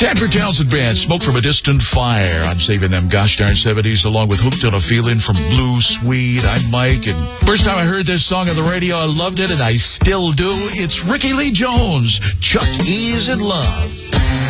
Sanford Townsend Band, Smoke from a Distant Fire. I'm saving them gosh darn 70s along with Hooked on a Feeling from Blue Swede. I'm Mike, and first time I heard this song on the radio, I loved it, and I still do. It's Ricky Lee Jones, Chuck E's in Love.